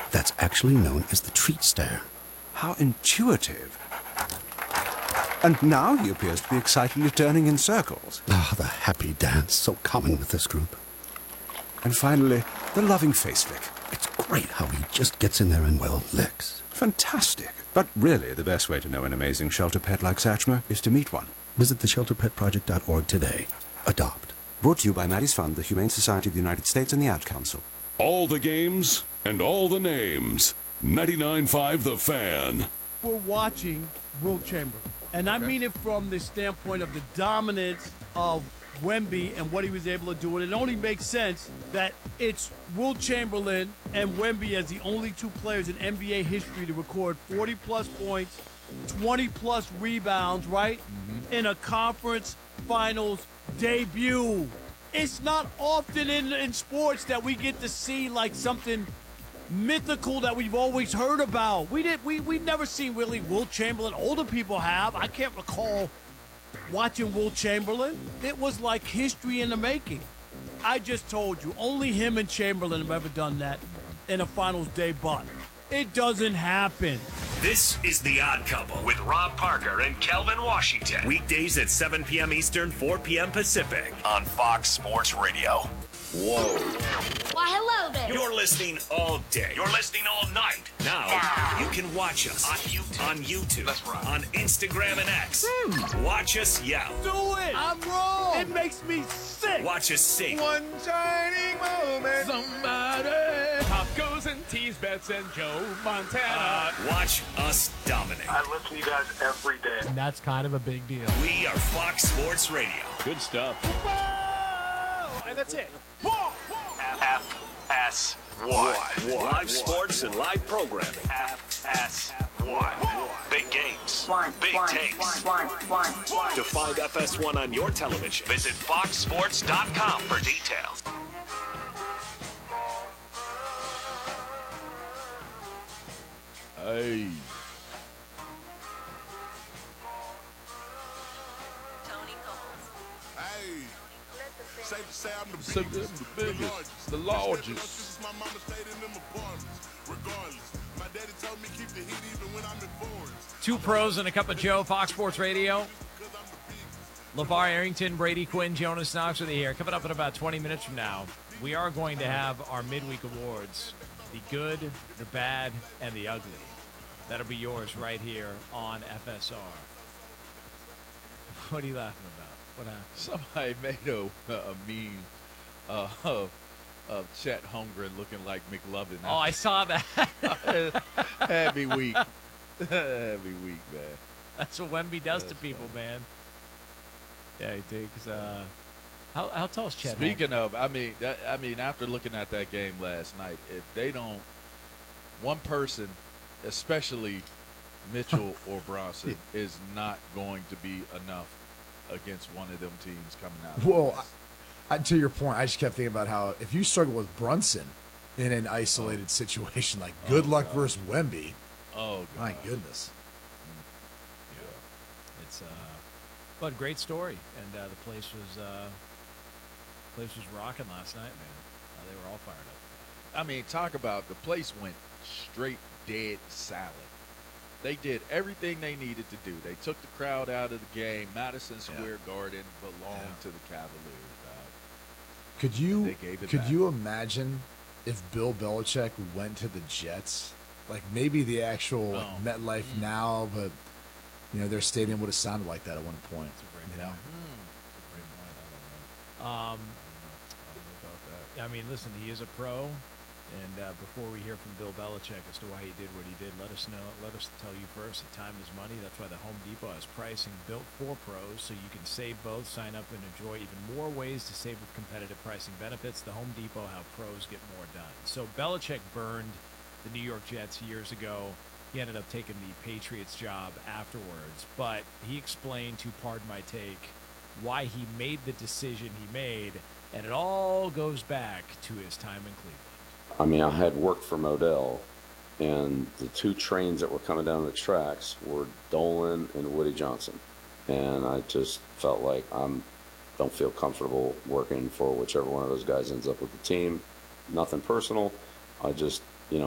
That's actually known as the treat stare. How intuitive. And now he appears to be excitedly turning in circles. Ah, the happy dance, so common with this group. And finally, the loving face lick. It's great how he just gets in there and, well, licks. Fantastic. But really, the best way to know an amazing shelter pet like Satchmo is to meet one. Visit theshelterpetproject.org today. Adopt. Brought to you by Maddie's Fund, the Humane Society of the United States, and the Ad Council. All the games and all the names. 99.5 The Fan. We're watching Will Chamberlain. And I mean it from the standpoint of the dominance of Wemby and what he was able to do. And it only makes sense that it's Will Chamberlain and Wemby as the only two players in NBA history to record 40-plus points, 20-plus rebounds, right? In a conference finals debut. It's not often in sports that we get to see like something mythical that we've always heard about. We've never seen really Will Chamberlain. Older people have. I can't recall watching Will Chamberlain. It was like history in the making. I just told you, only him and Chamberlain have ever done that in a finals day, but it doesn't happen. This is The Odd Couple with Rob Parker and Kelvin Washington. Weekdays at 7 p.m. Eastern, 4 p.m. Pacific on Fox Sports Radio. Whoa. Why, hello there. You're listening all day. You're listening all night. Now, you can watch us on YouTube. That's right. On Instagram and X. Watch us yell. Do it. I'm wrong. It makes me sick. Watch us sing. One shining moment. Somebody. Tacos and teas, bets and Joe Montana. Watch us dominate. I listen to you guys every day. And that's kind of a big deal. We are Fox Sports Radio. Good stuff. And that's it. FS1. Live sports and live programming. FS1. Big games. Big takes. To find FS1 on your television, visit foxsports.com for details. Hey. Say I'm the biggest, the largest. My mama stayed in them apartments. Regardless, my daddy told me keep the heat even when I'm in foreigns. Two pros and a cup of Joe, Fox Sports Radio. LeVar Arrington, Brady Quinn, Jonas Knox with you here. Coming up in about 20 minutes from now, we are going to have our midweek awards. The good, the bad, and the ugly. That'll be yours right here on FSR. What are you laughing about? What happened? Somebody made a meme of Chet Holmgren looking like McLovin. Oh, I saw that. Had me weak. Had me weak, man. That's what Wemby does to people, man. Yeah, he takes. How tall is Chet? Speaking of, I mean, after looking at that game last night, if they don't, one person, especially Mitchell or Bronson, is not going to be enough against one of them teams coming out. Well, to your point, I just kept thinking about how if you struggle with Brunson in an isolated situation, like good luck versus Wemby. Oh, God. My goodness. Yeah. It's but great story, and the place was rocking last night, man. They were all fired up. I mean, talk about the place went straight dead silent. They did everything they needed to do. They took the crowd out of the game. Madison Square Garden belonged to the Cavaliers. Could you imagine if Bill Belichick went to the Jets? Like maybe the actual MetLife now, but you know their stadium would have sounded like that at one point. That's a great point. I don't know. I mean, listen, he is a pro. And before we hear from Bill Belichick as to why he did what he did, let us tell you first that time is money. That's why the Home Depot has pricing built for pros, so you can save both. Sign up and enjoy even more ways to save with competitive pricing benefits. The Home Depot, how pros get more done. So Belichick burned the New York Jets years ago. He ended up taking the Patriots job afterwards, but he explained, to pardon my take, why he made the decision he made, and it all goes back to his time in Cleveland. I mean, I had worked for Modell, and the two trains that were coming down the tracks were Dolan and Woody Johnson. And I just felt like don't feel comfortable working for whichever one of those guys ends up with the team. Nothing personal. I just